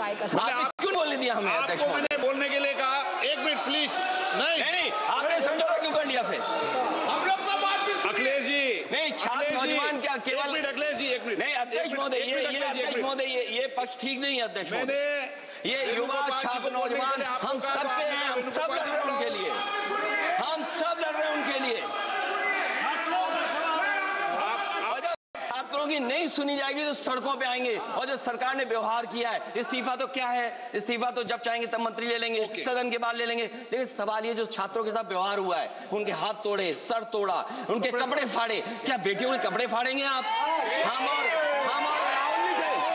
काय कसं. आपने क्यों बोलने दिया हमें अध्यक्ष? आपको मैंने बोलने के लिए कहा, एक मिनट प्लीज। नहीं, आपने समझौता क्यों कर लिया फिर? हम लोग का बात भी अखिलेश जी, नहीं, छात्र नौजवान क्या केवल अखिलेश जी, एक मिनट नहीं अध्यक्ष महोदय, ये पक्ष ठीक नहीं है अध्यक्ष महोदय। ये युवा छात्र नौजवान हम सब पे हैं, हम सब लड़ रहे हैं उनके लिए, हम सब लड़ रहे हैं उनके लिए। आप करो कि नहीं सुनी जाएगी तो सड़कों पे आएंगे। और जो सरकार ने व्यवहार किया है, इस्तीफा तो क्या है, इस्तीफा तो जब चाहेंगे तब मंत्री ले लेंगे, सदन के बाद ले लेंगे। लेकिन सवाल ये जो छात्रों के साथ व्यवहार हुआ है, उनके हाथ तोड़े, सर तोड़ा, उनके कपड़े फाड़े, क्या बेटियों के कपड़े फाड़ेंगे आप? हम और राहुल जी थे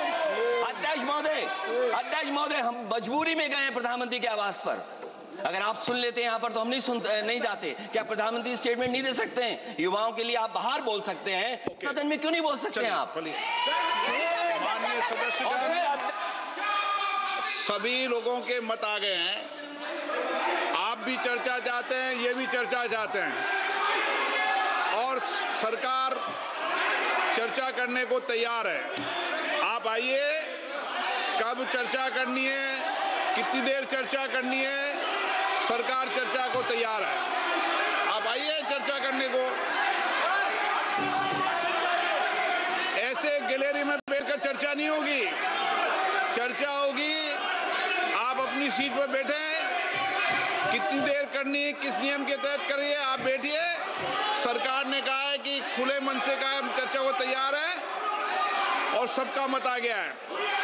अध्यक्ष महोदय, हम मजबूरी में गए हैं प्रधानमंत्री के आवास पर। अगर आप सुन लेते हैं यहाँ पर तो हम नहीं जाते। क्या प्रधानमंत्री स्टेटमेंट नहीं दे सकते हैं? युवाओं के लिए आप बाहर बोल सकते हैं, सदन में क्यों नहीं बोल सकते हैं आप? माननीय सदस्यगण, सभी लोगों के मत आ गए हैं। आप भी चर्चा चाहते हैं, ये भी चर्चा चाहते हैं, और सरकार चर्चा करने को तैयार है। आप आइए, कब चर्चा करनी है, कितनी देर चर्चा करनी है, सरकार चर्चा को तैयार है। आप आइए चर्चा करने को। ऐसे गैलरी में बैठकर चर्चा नहीं होगी, चर्चा होगी। आप अपनी सीट पर बैठे, कितनी देर करनी है, किस नियम के तहत करिए, आप बैठिए। सरकार ने कहा है कि खुले मन से कहा हम चर्चा को तैयार है, और सबका मत आ गया है।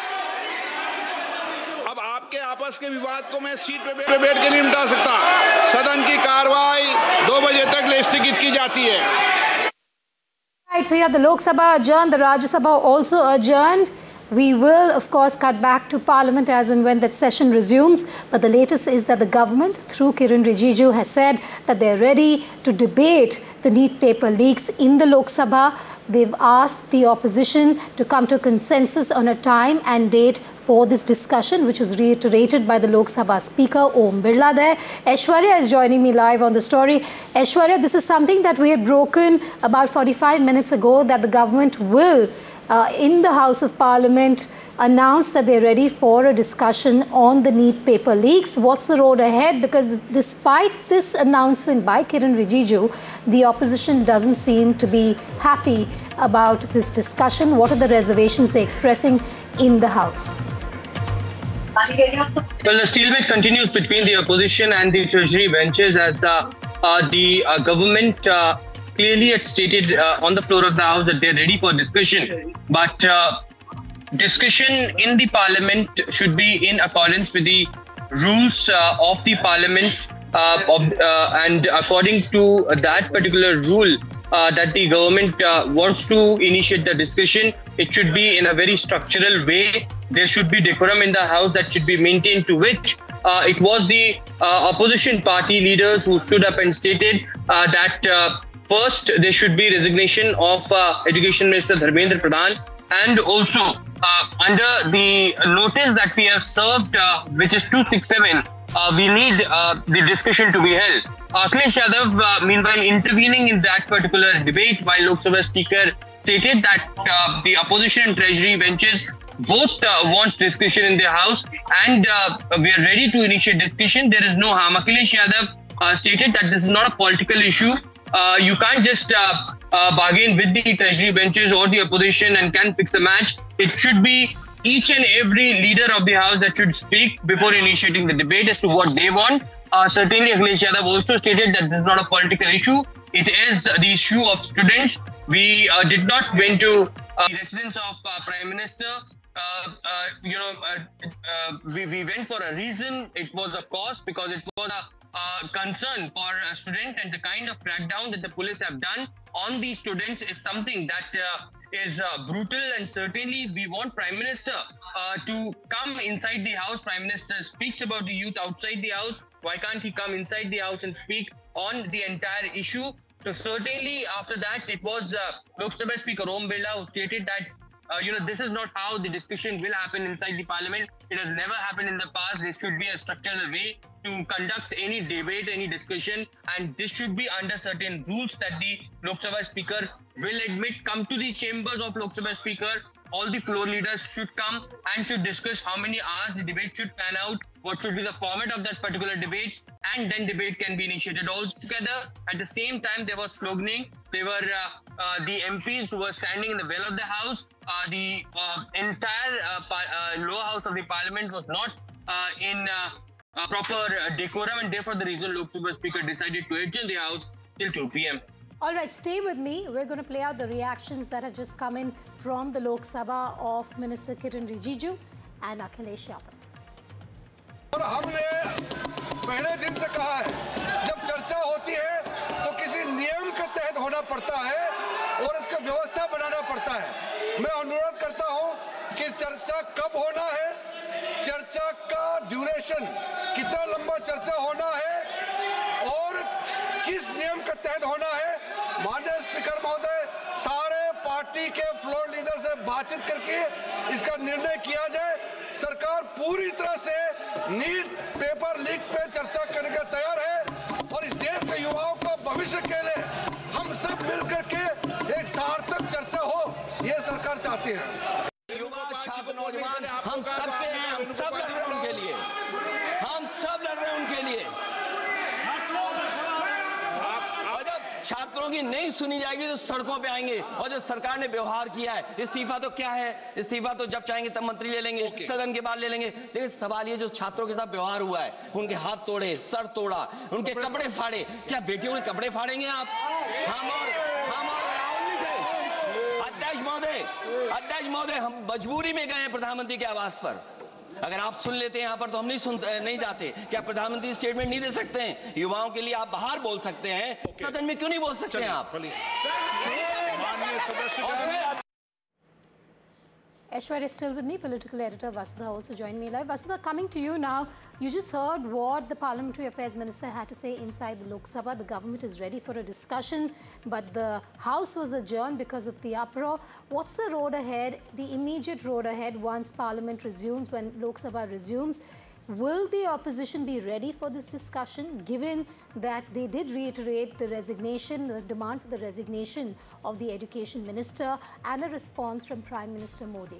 अब आपके आपस के विवाद को मैं सीट पे बैठ के नहीं मिटा सकता। सदन की कार्रवाई 2 बजे तक स्थगित की जाती है। Right, so yeah, the Lok Sabha adjourned, the Rajya Sabha also adjourned. We will, of course, cut back to Parliament as and when that session resumes. But the latest is that the government, through Kiren Rijiju, has said that they're ready to debate the NEET paper leaks in the Lok Sabha. They've asked the opposition to come to a consensus on a time and date for this discussion, which was reiterated by the Lok Sabha Speaker, Om Birla there. Aishwarya is joining me live on the story. Aishwarya, this is something that we had broken about 45 minutes ago, that the government will, in the House of Parliament, announce that they're ready for a discussion on the NEET paper leaks. What's the road ahead? Because despite this announcement by Kiren Rijiju, the opposition doesn't seem to be happy about this discussion. What are the reservations they're expressing in the House? Well, the stalemate continues between the opposition and the Treasury benches as the government clearly had stated on the floor of the House that they're ready for discussion. But discussion in the Parliament should be in accordance with the rules of the Parliament, and according to that particular rule that the government wants to initiate the discussion, it should be in a very structural way. There should be decorum in the House that should be maintained, to which it was the opposition party leaders who stood up and stated that first there should be resignation of Education Minister Dharmendra Pradhan, and also under the notice that we have served, which is 267, we need the discussion to be held. Akhilesh Yadav, meanwhile, intervening in that particular debate, while Lok Sabha Speaker stated that the opposition and Treasury benches both wants discussion in the House, and we are ready to initiate discussion. There is no harm. Akhilesh Yadav stated that this is not a political issue. You can't just bargain with the Treasury benches or the opposition and can fix a match. It should be each and every leader of the House that should speak before initiating the debate as to what they want. Certainly, Akhilesh Yadav also stated that this is not a political issue. It is the issue of students. We did not went to the residence of Prime Minister. We went for a reason. It was a cause, because it was a concern for a student, and the kind of crackdown that the police have done on these students is something that is brutal. And certainly we want Prime Minister to come inside the House. Prime Minister speaks about the youth outside the House. Why can't he come inside the House and speak on the entire issue? So certainly after that, it was Lok Sabha Speaker Om Birla who stated that this is not how the discussion will happen inside the Parliament. It has never happened in the past. There should be a structural way to conduct any debate, any discussion, and this should be under certain rules that the Lok Sabha Speaker will admit, come to the chambers of Lok Sabha Speaker all the floor leaders should come and should discuss how many hours the debate should pan out, what should be the format of that particular debate, and then debate can be initiated all together. At the same time, there was sloganing. There were the MPs who were standing in the well of the house. The entire lower house of the parliament was not in proper decorum, and therefore the reason Lok Sabha Speaker decided to adjourn the house till 2 p.m. All right, stay with me. We're going to play out the reactions that have just come in from the Lok Sabha of Minister Kiren Rijiju and Akhilesh Yadav. और हमने पहले दिन से कहा है, जब चर्चा होती है तो किसी नियम के तहत होना पड़ता है और इसका व्यवस्था बनाना पड़ता है। मैं अनुरोध करता हूं कि चर्चा कब होना है, चर्चा का ड्यूरेशन, कितना लंबा चर्चा होना है और किस नियम के तहत होना है। माननीय स्पीकर महोदय, सारे पार्टी के फ्लोर लीडर से बातचीत करके इसका निर्णय किया जाए। सरकार पूरी तरह से नीट पेपर लीक पे चर्चा करने के तैयार है और इस देश के युवाओं का भविष्य के लिए हम सब मिलकर के एक सार्थक चर्चा हो, ये सरकार चाहती है। युवा छात्र नौजवान हम सब लड़ रहे हैं उनके लिए, हम सब लड़ रहे हैं उनके लिए। छात्रों की नहीं सुनी जाएगी तो सड़कों पे आएंगे। और जो सरकार ने व्यवहार किया है, इस्तीफा तो क्या है, इस्तीफा तो जब चाहेंगे तब मंत्री ले लेंगे, सदन के बाद ले लेंगे। लेकिन सवाल ये जो छात्रों के साथ व्यवहार हुआ है, उनके हाथ तोड़े, सर तोड़ा, उनके कपड़े फाड़े, क्या बेटियों के कपड़े फाड़ेंगे आप? हम और राहुल जी थे। अध्यक्ष महोदय, हम मजबूरी में गए हैं प्रधानमंत्री के आवास पर। अगर आप सुन लेते हैं यहाँ पर तो हम नहीं जाते। क्या प्रधानमंत्री स्टेटमेंट नहीं दे सकते हैं? युवाओं के लिए आप बाहर बोल सकते हैं, सदन में क्यों नहीं बोल सकते हैं आप? माननीय सदस्य Aishwarya is still with me, political editor Vasudha also joined me live. Vasudha, coming to you now, you just heard what the Parliamentary Affairs Minister had to say inside the Lok Sabha. The government is ready for a discussion, but the House was adjourned because of the uproar. What's the road ahead, the immediate road ahead once Parliament resumes, when Lok Sabha resumes? Will the opposition be ready for this discussion, given that they did reiterate the resignation, the demand for the resignation of the Education Minister and a response from Prime Minister Modi?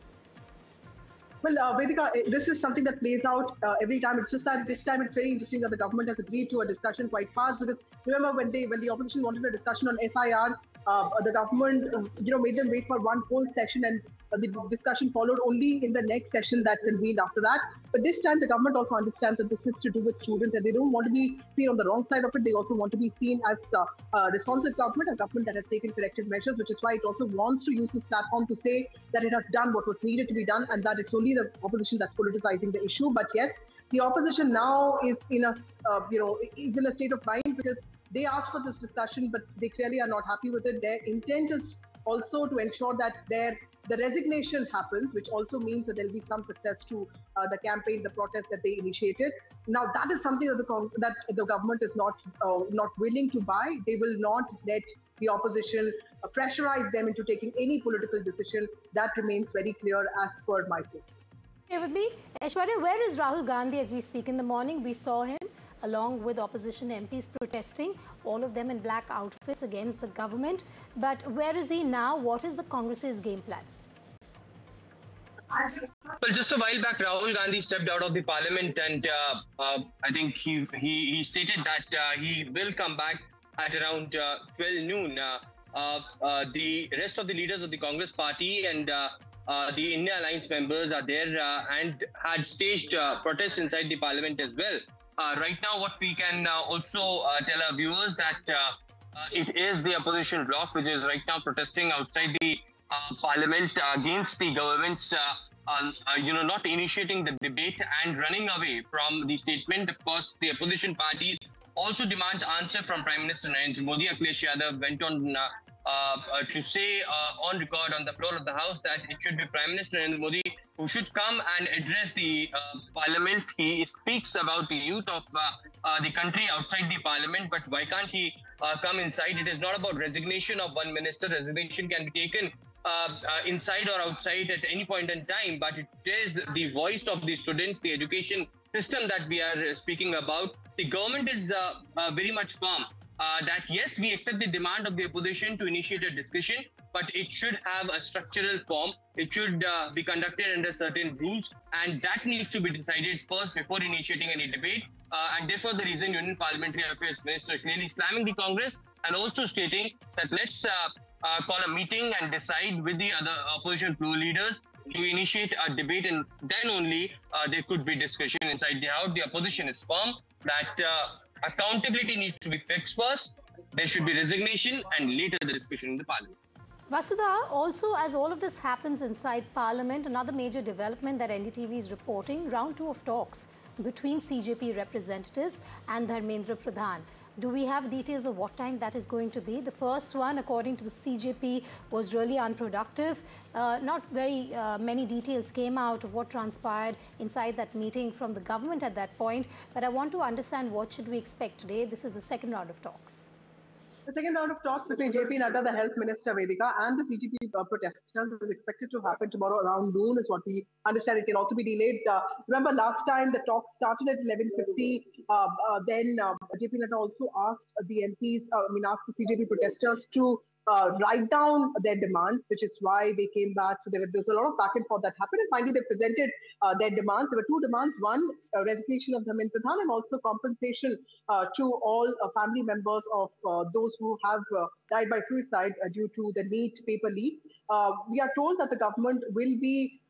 Well, Vedika, this is something that plays out every time. It's just that this time it's very interesting that the government has agreed to a discussion quite fast, because remember when the opposition wanted a discussion on SIR, the government made them wait for one whole session, and the discussion followed only in the next session that convened after that. But this time the government also understands that this is to do with students, and they don't want to be seen on the wrong side of it. They also want to be seen as a responsive government, a government that has taken corrective measures, which is why it also wants to use this platform to say that it has done what was needed to be done, and that it's only the opposition that's politicizing the issue. But yes, the opposition now is in a state of mind, because they asked for this discussion, but they clearly are not happy with it. Their intent is also to ensure that the resignation happens, which also means that there will be some success to the campaign, the protest that they initiated. Now, that is something that the government is not willing to buy. They will not let the opposition pressurize them into taking any political decision. That remains very clear as per my sources. Stay with me. Aishwarya, where is Rahul Gandhi as we speak? In the morning, we saw him along with opposition MPs protesting, all of them in black outfits against the government. But where is he now? What is the Congress's game plan? Well, just a while back, Rahul Gandhi stepped out of the parliament, and I think he stated that he will come back at around 12 noon. The rest of the leaders of the Congress party and the India Alliance members are there and had staged protests inside the parliament as well. Right now, what we can also tell our viewers that it is the opposition bloc which is right now protesting outside the parliament against the government's not initiating the debate and running away from the statement. Of course, the opposition parties also demand answer from Prime Minister Narendra Modi. Akhilesh Yadav went on to say on record on the floor of the House that it should be Prime Minister Narendra Modi who should come and address the parliament. He speaks about the youth of the country outside the parliament, but why can't he come inside? It is not about resignation of one minister. Resignation can be taken inside or outside at any point in time, but it is the voice of the students, the education system that we are speaking about. The government is very much firm. that yes, we accept the demand of the opposition to initiate a discussion, but it should have a structural form. It should be conducted under certain rules, and that needs to be decided first before initiating any debate. And therefore, the reason Union Parliamentary Affairs Minister clearly slamming the Congress and also stating that let's call a meeting and decide with the other opposition floor leaders to initiate a debate, and then only there could be discussion inside the House. The opposition is firm that accountability needs to be fixed first. There should be resignation and later the discussion in the Parliament. Vasudha, also as all of this happens inside Parliament, another major development that NDTV is reporting, round 2 of talks between CJP representatives and Dharmendra Pradhan. Do we have details of what time that is going to be? The first one, according to the CJP, was really unproductive. Not very many details came out of what transpired inside that meeting from the government at that point. But I want to understand, what should we expect today? This is the second round of talks. The second round of talks between JP Nadda, the Health Minister, Vedika, and the CJP protesters is expected to happen tomorrow around noon, is what we understand. It can also be delayed. Remember, last time the talk started at 11:50. Then JP Nadda also asked the MPs, asked the CJP protesters to write down their demands, which is why they came back. So there's a lot of back and forth that happened. And finally, they presented their demands. There were 2 demands. One, resignation of Dharmendra Pradhan, and also compensation to all family members of those who have died by suicide due to the NEET paper leak. We are told that the government will be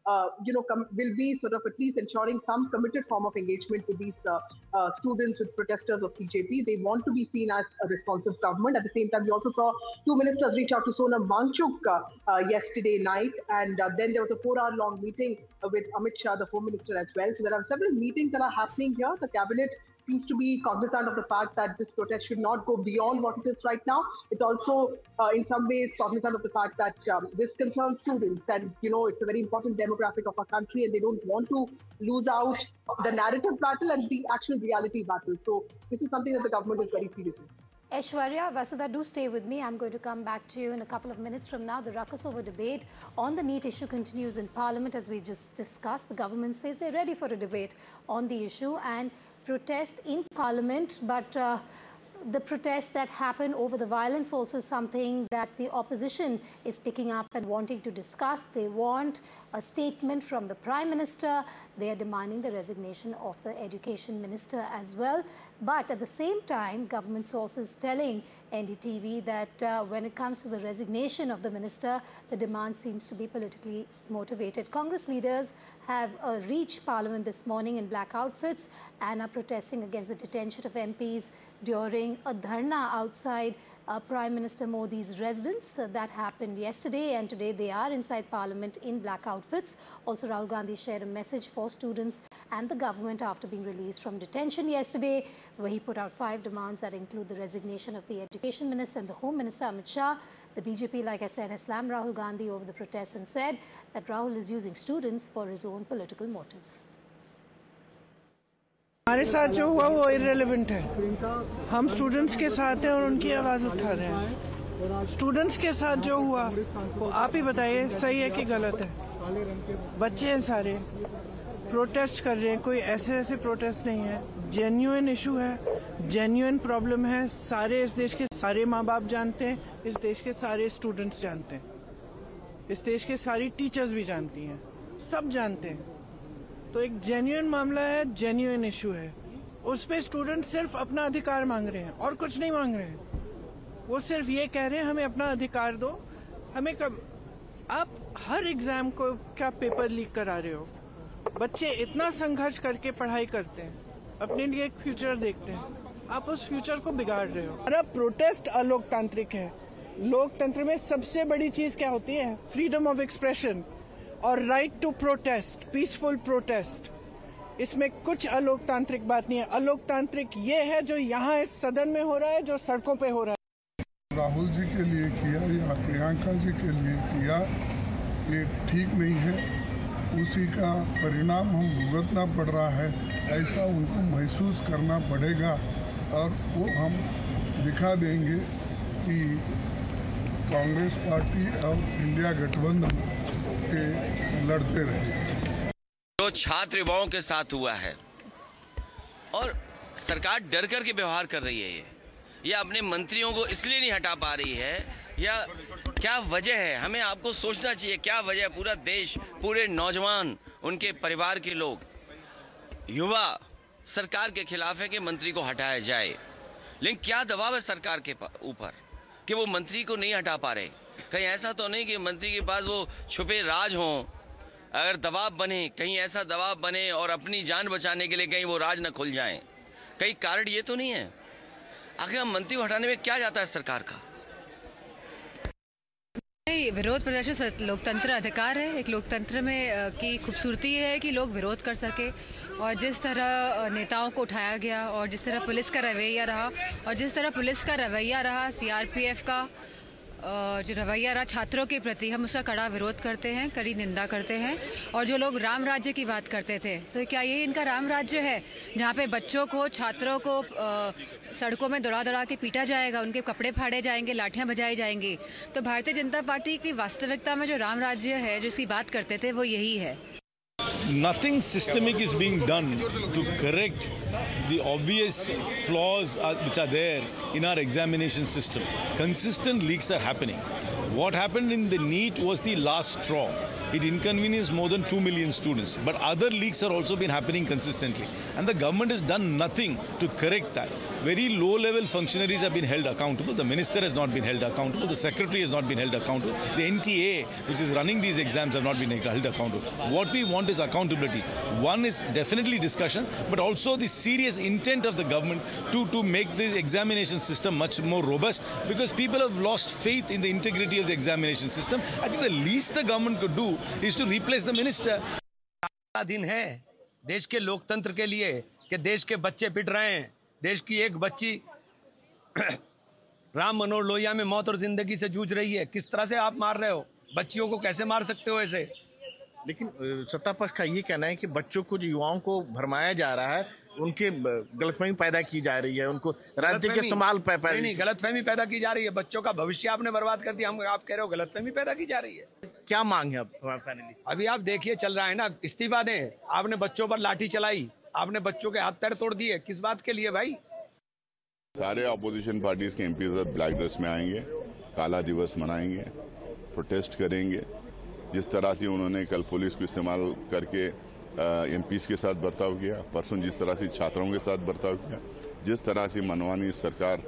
sort of at least ensuring some committed form of engagement with these students, with protesters of CJP. They want to be seen as a responsive government. At the same time, we also saw 2 ministers reach out to Sonam Wangchuk yesterday night, and then there was a 4-hour-long meeting with Amit Shah, the Home Minister, as well. So there are several meetings that are happening here. The cabinet seems to be cognizant of the fact that this protest should not go beyond what it is right now. It's also, in some ways, cognizant of the fact that this concerns students, and it's a very important demographic of our country, and they don't want to lose out the narrative battle and the actual reality battle. So this is something that the government is very serious in. Aishwarya, Vasudha, do stay with me. I'm going to come back to you in a couple of minutes from now. The ruckus over debate on the NEET issue continues in Parliament, as we've just discussed. The government says they're ready for a debate on the issue and protest in Parliament, but the protests that happen over the violence also is something that the opposition is picking up and wanting to discuss. They want a statement from the Prime Minister. They are demanding the resignation of the Education Minister as well. But at the same time, government sources telling NDTV that when it comes to the resignation of the minister, the demand seems to be politically motivated. Congress leaders have reached Parliament this morning in black outfits and are protesting against the detention of MPs during a dharna outside Prime Minister Modi's residence. That happened yesterday, and today they are inside Parliament in black outfits. Also, Rahul Gandhi shared a message for students and the government after being released from detention yesterday, where he put out 5 demands that include the resignation of the Education Minister and the Home Minister, Amit Shah. The BJP, like I said, has slammed Rahul Gandhi over the protests and said that Rahul is using students for his own political motive. हमारे साथ जो हुआ वो irrelevant है। हम students के साथ हैं और उनकी आवाज उठा रहे हैं। स्टूडेंट्स के साथ जो हुआ वो आप ही बताइए, सही है कि गलत है? बच्चे हैं सारे, प्रोटेस्ट कर रहे हैं, कोई ऐसे प्रोटेस्ट नहीं है। जेन्युइन इशू है, जेन्युइन प्रॉब्लम है। सारे इस देश के सारे माँ बाप जानते हैं, इस देश के सारे स्टूडेंट्स जानते हैं, इस देश के सारी टीचर्स भी जानती हैं, सब जानते हैं। तो एक जेन्युइन मामला है, जेन्युइन इशू है। उस पे स्टूडेंट सिर्फ अपना अधिकार मांग रहे हैं और कुछ नहीं मांग रहे हैं। वो सिर्फ ये कह रहे हैं हमें अपना अधिकार दो। हमें कब आप हर एग्जाम को क्या पेपर लीक करा रहे हो? बच्चे इतना संघर्ष करके पढ़ाई करते हैं, अपने लिए एक फ्यूचर देखते हैं, आप उस फ्यूचर को बिगाड़ रहे हो। हमारा प्रोटेस्ट अलोकतांत्रिक है। लोकतंत्र में सबसे बड़ी चीज क्या होती है? फ्रीडम ऑफ एक्सप्रेशन और right to protest, peaceful protest. इसमें कुछ अलोकतांत्रिक बात नहीं है। अलोकतांत्रिक ये है जो यहाँ इस सदन में हो रहा है, जो सड़कों पे हो रहा है। राहुल जी के लिए किया या प्रियंका जी के लिए किया, ये ठीक नहीं है। उसी का परिणाम हम भुगतना पड़ रहा है, ऐसा उनको महसूस करना पड़ेगा और वो हम दिखा देंगे कि कांग्रेस पार्टी और इंडिया गठबंधन के लड़ते रहे। जो छात्र युवाओं के साथ हुआ है और सरकार डर कर के व्यवहार कर रही है, ये या अपने मंत्रियों को इसलिए नहीं हटा पा रही है, या क्या वजह है? हमें आपको सोचना चाहिए क्या वजह है। पूरा देश, पूरे नौजवान, उनके परिवार के लोग, युवा सरकार के खिलाफ है कि मंत्री को हटाया जाए, लेकिन क्या दबाव है सरकार के ऊपर कि वो मंत्री को नहीं हटा पा रहे? कहीं ऐसा तो नहीं कि मंत्री के पास वो छुपे राज हों? अगर दबाव बने, कहीं ऐसा दबाव बने और अपनी जान बचाने के लिए कहीं वो राज न खुल जाएं, कहीं कारण ये तो नहीं है? आखिर हम मंत्री को हटाने में क्या जाता है सरकार का? विरोध प्रदर्शन लोकतंत्र अधिकार है। एक लोकतंत्र में की खूबसूरती है कि लोग विरोध कर सके, और जिस तरह नेताओं को उठाया गया और जिस तरह पुलिस का रवैया रहा सीआरपीएफ का जो रवैया रहा छात्रों के प्रति, हम उसका कड़ा विरोध करते हैं, कड़ी निंदा करते हैं। और जो लोग राम राज्य की बात करते थे, तो क्या ये इनका राम राज्य है जहाँ पे बच्चों को, छात्रों को सड़कों में दौड़ा के पीटा जाएगा, उनके कपड़े फाड़े जाएंगे, लाठियां बजाई जाएंगी? तो भारतीय जनता पार्टी की वास्तविकता में जो राम राज्य है, जिसकी बात करते थे, वो यही है। Nothing systemic is being done to correct the obvious flaws which are there in our examination system. Consistent leaks are happening. What happened in the NEET was the last straw. It inconvenienced more than 2 million students. But other leaks are also been happening consistently. And the government has done nothing to correct that. Very low-level functionaries have been held accountable. The minister has not been held accountable. The secretary has not been held accountable. The NTA, which is running these exams, have not been held accountable. What we want is accountability. One is definitely discussion, but also the serious intent of the government to make the examination system much more robust, because people have lost faith in the integrity of the examination system. I think the least the government could do is to replace the minister. दिन है देश के लोकतंत्र के लिए कि देश के बच्चे पिट रहे हैं। देश की एक बच्ची राम मनोहर लोहिया में मौत और जिंदगी से जूझ रही है। किस तरह से आप मार रहे हो? बच्चियों को कैसे मार सकते हो ऐसे? लेकिन सत्ता पक्ष का ये कहना है कि बच्चों को, जो युवाओं को भरमाया जा रहा है, उनके गलतफहमी पैदा की जा रही है, उनको राज्य के इस्तेमाल नहीं, गलतफहमी पैदा की जा रही है। बच्चों का भविष्य आपने बर्बाद कर दिया। हम आप कह रहे हो गलतफहमी पैदा की जा रही है। क्या मांग है अब फाइनली? अभी आप देखिए चल रहा है ना, इस्तीफा दें। आपने बच्चों पर लाठी चलाई, आपने बच्चों के हाथ पैर तोड़ दिए। किस बात के लिए भाई? सारे अपोजिशन पार्टीज के एमपीज ब्लैक ड्रेस में आएंगे, काला दिवस मनाएंगे, प्रोटेस्ट करेंगे। जिस तरह से उन्होंने कल पुलिस को इस्तेमाल करके एमपीज के साथ बर्ताव किया, परसों जिस तरह से छात्रों के साथ बर्ताव किया, जिस तरह से मनमानी सरकार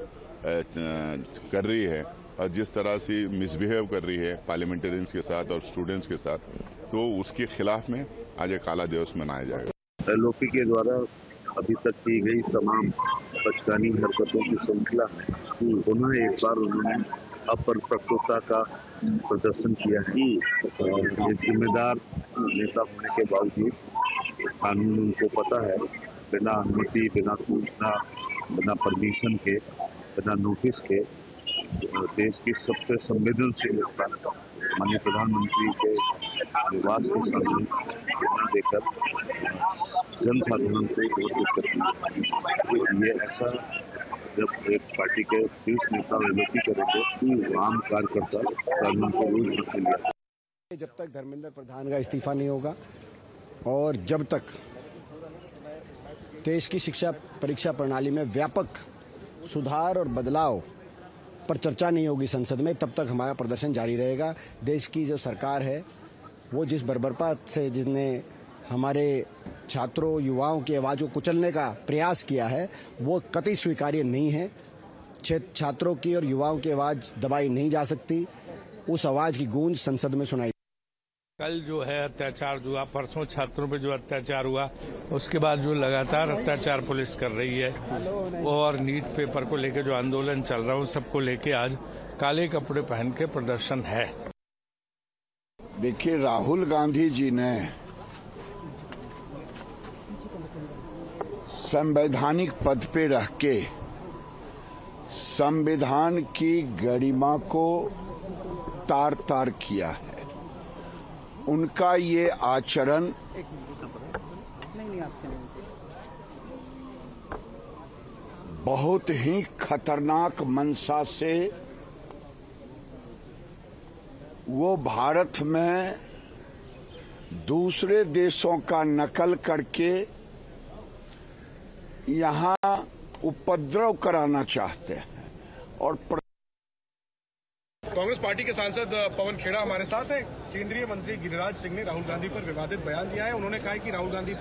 कर रही है और जिस तरह से मिसबिहेव कर रही है पार्लियामेंटेरियंस के साथ और स्टूडेंट्स के साथ, तो उसके खिलाफ में आज एक काला दिवस मनाया जाएगा। एलओपी के द्वारा अभी तक की गई तमाम बचकानी हरकतों की श्रृंखला में पुनः एक बार उन्होंने अपरिपक्वता का प्रदर्शन किया है। और ये जिम्मेदार नेता होने के बावजूद कानून उनको पता है, बिना अनुमति, बिना सूचना, बिना परमिशन के, बिना नोटिस के देश की सबसे संवेदनशील स्थान माननीय प्रधानमंत्री के निवास के सामने धरना देकर जनसाधारण को वोट करती। ये ऐसा जब एक पार्टी के शीर्ष नेता एलओपी करेंगे, आम कार्यकर्ता कानून को रूल रख लिया। जब तक धर्मेंद्र प्रधान का इस्तीफा नहीं होगा और जब तक देश की शिक्षा परीक्षा प्रणाली में व्यापक सुधार और बदलाव पर चर्चा नहीं होगी संसद में, तब तक हमारा प्रदर्शन जारी रहेगा। देश की जो सरकार है वो जिस बर्बरता से जिसने हमारे छात्रों, युवाओं की आवाज़ को कुचलने का प्रयास किया है, वो कतई स्वीकार्य नहीं है। छात्रों की और युवाओं की आवाज़ दबाई नहीं जा सकती। उस आवाज़ की गूंज संसद में सुनाई। कल जो है अत्याचार हुआ, परसों छात्रों पे जो अत्याचार हुआ, उसके बाद जो लगातार अत्याचार पुलिस कर रही है, और नीट पेपर को लेकर जो आंदोलन चल रहा है, उस सबको लेके आज काले कपड़े पहन के प्रदर्शन है। देखिए, राहुल गांधी जी ने संवैधानिक पद पे रह के संविधान की गरिमा को तार तार किया है। उनका ये आचरण बहुत ही खतरनाक मंशा से वो भारत में दूसरे देशों का नकल करके यहाँ उपद्रव कराना चाहते हैं। और कांग्रेस पार्टी के सांसद पवन खेड़ा हमारे साथ हैं। केंद्रीय मंत्री गिरिराज सिंह ने राहुल गांधी पर विवादित बयान दिया है। उन्होंने कहा है कि राहुल गांधी